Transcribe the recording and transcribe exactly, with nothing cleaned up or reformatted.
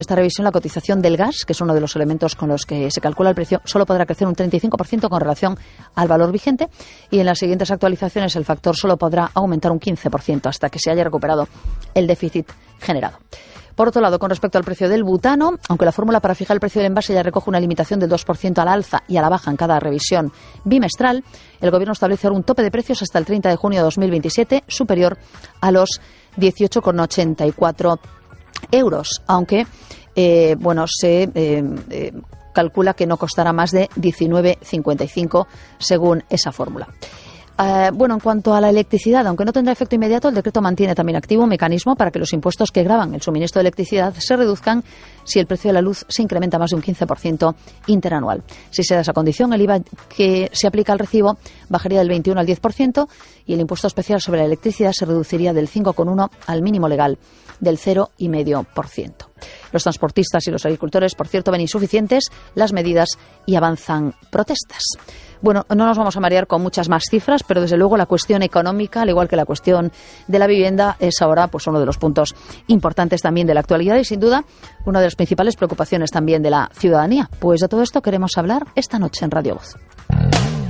esta revisión la cotización del gas, que es uno de los elementos con los que se calcula el precio, solo podrá crecer un treinta y cinco por ciento con relación al valor vigente, y en las siguientes actualizaciones el factor solo podrá aumentar un quince por ciento hasta que se haya recuperado el déficit generado. Por otro lado, con respecto al precio del butano, aunque la fórmula para fijar el precio del envase ya recoge una limitación del dos por ciento a la alza y a la baja en cada revisión bimestral, el Gobierno establece ahora un tope de precios hasta el treinta de junio de dos mil veintisiete superior a los dieciocho con ochenta y cuatro euros, aunque eh, bueno se eh, eh, calcula que no costará más de diecinueve cincuenta y cinco según esa fórmula. Uh, bueno, en cuanto a la electricidad, aunque no tendrá efecto inmediato, el decreto mantiene también activo un mecanismo para que los impuestos que gravan el suministro de electricidad se reduzcan si el precio de la luz se incrementa más de un quince por ciento interanual. Si se da esa condición, el I V A que se aplica al recibo bajaría del veintiuno al diez por ciento y el impuesto especial sobre la electricidad se reduciría del cinco coma uno por ciento al mínimo legal del cero coma cinco por ciento. Los transportistas y los agricultores, por cierto, ven insuficientes las medidas y avanzan protestas. Bueno, no nos vamos a marear con muchas más cifras, pero desde luego la cuestión económica, al igual que la cuestión de la vivienda, es ahora pues uno de los puntos importantes también de la actualidad y sin duda una de las principales preocupaciones también de la ciudadanía. Pues de todo esto queremos hablar esta noche en Radio Voz.